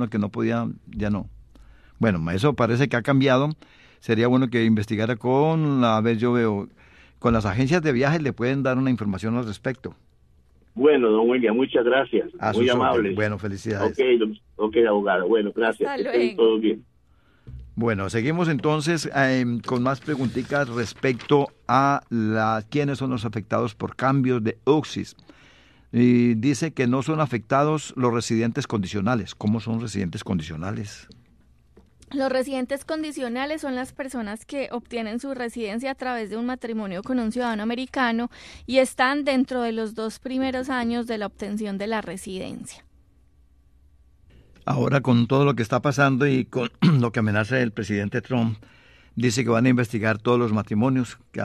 uno que no podía, ya no. Bueno, eso parece que ha cambiado. Sería bueno que investigara a ver, yo veo, con las agencias de viajes le pueden dar una información al respecto. Bueno, don William, muchas gracias. Muy amable. Bueno, felicidades. Ok, abogado. Bueno, gracias. Hasta Estén luego. todo bien. Bueno, seguimos entonces con más preguntitas respecto a quiénes son los afectados por cambios de UCSIS. Y dice que no son afectados los residentes condicionales. ¿Cómo son residentes condicionales? Los residentes condicionales son las personas que obtienen su residencia a través de un matrimonio con un ciudadano americano y están dentro de los 2 primeros años de la obtención de la residencia. Ahora, con todo lo que está pasando y con lo que amenaza el presidente Trump, dice que van a investigar todos los matrimonios que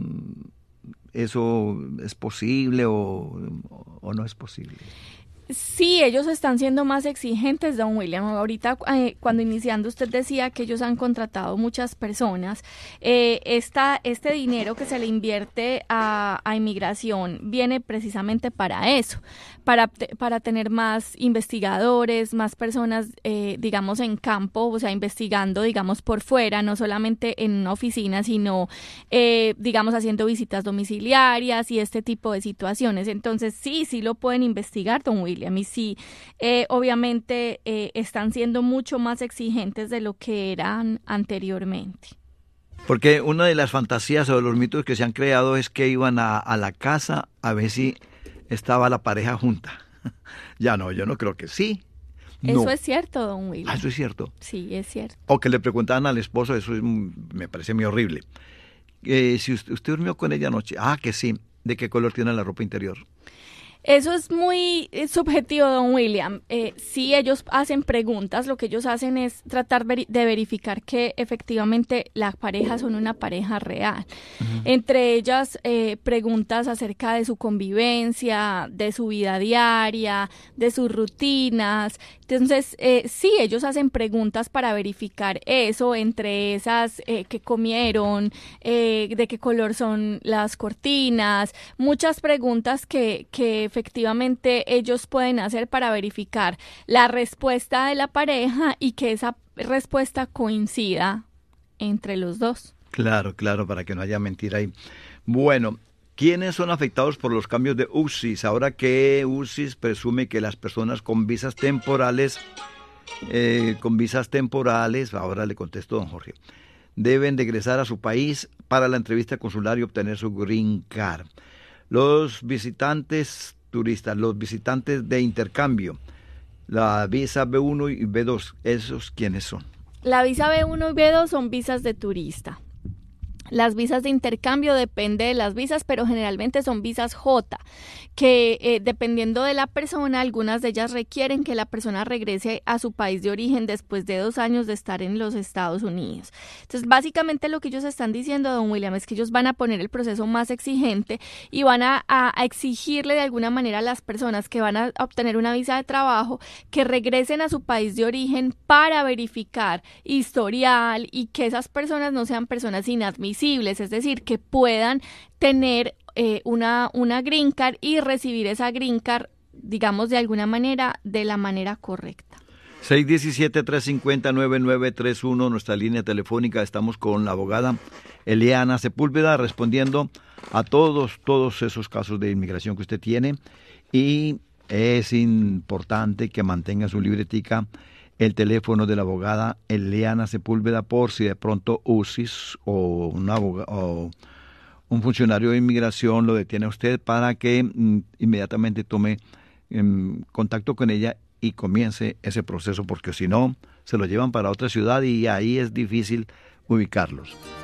¿eso es posible o no es posible? Sí, ellos están siendo más exigentes, don William. Ahorita, cuando iniciando, usted decía que ellos han contratado muchas personas. Este dinero que se le invierte a inmigración viene precisamente para eso, para tener más investigadores, más personas, digamos, en campo, o sea, investigando, digamos, por fuera, no solamente en una oficina, sino, digamos, haciendo visitas domiciliarias y este tipo de situaciones. Entonces, sí lo pueden investigar, don William. Y sí, obviamente están siendo mucho más exigentes de lo que eran anteriormente. Porque una de las fantasías o de los mitos que se han creado es que iban a la casa a ver si estaba la pareja junta. Ya no, yo no creo que sí. Eso es cierto, don William. Eso es cierto. Sí, es cierto. O que le preguntaban al esposo, me parece muy horrible. Si usted durmió con ella anoche, que sí. ¿De qué color tiene la ropa interior? Eso es muy subjetivo, don William. Sí, ellos hacen preguntas, lo que ellos hacen es tratar de verificar que efectivamente las parejas son una pareja real. Uh-huh. Entre ellas, preguntas acerca de su convivencia, de su vida diaria, de sus rutinas. Entonces, sí, ellos hacen preguntas para verificar eso, entre esas, qué comieron, de qué color son las cortinas, muchas preguntas que efectivamente ellos pueden hacer para verificar la respuesta de la pareja y que esa respuesta coincida entre los dos. Claro, para que no haya mentira ahí. Bueno, ¿quiénes son afectados por los cambios de UCSIS? Ahora que UCSIS presume que las personas con visas temporales, ahora le contesto, don Jorge, deben de regresar a su país para la entrevista consular y obtener su green card. Los visitantes turistas, los visitantes de intercambio, la visa B1 y B2, ¿esos quiénes son? La visa B1 y B2 son visas de turista. Las visas de intercambio depende de las visas, pero generalmente son visas J, que dependiendo de la persona, algunas de ellas requieren que la persona regrese a su país de origen después de 2 años de estar en los Estados Unidos. Entonces, básicamente lo que ellos están diciendo, don William, es que ellos van a poner el proceso más exigente y van a exigirle de alguna manera a las personas que van a obtener una visa de trabajo que regresen a su país de origen para verificar historial y que esas personas no sean personas inadmisibles, es decir, que puedan tener una green card y recibir esa green card, digamos, de alguna manera, de la manera correcta. 617-350-9931, nuestra línea telefónica. Estamos con la abogada Eliana Sepúlveda respondiendo a todos esos casos de inmigración que usted tiene, y es importante que mantenga su libretica, el teléfono de la abogada Eliana Sepúlveda, por si de pronto UCSIS o un funcionario de inmigración lo detiene a usted, para que inmediatamente tome contacto con ella y comience ese proceso, porque si no, se lo llevan para otra ciudad y ahí es difícil ubicarlos.